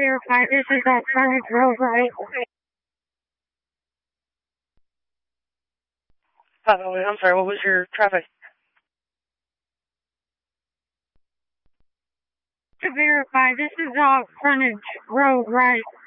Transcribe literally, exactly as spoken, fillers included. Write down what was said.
verify this is on Frontage Road, right? Uh, I'm sorry, what was your traffic? To verify this is on Frontage Road, right?